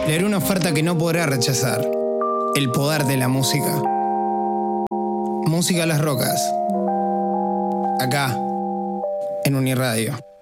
Le haré una oferta que no podrá rechazar. El poder de la música. Música a las rocas. Acá, en Uniradio.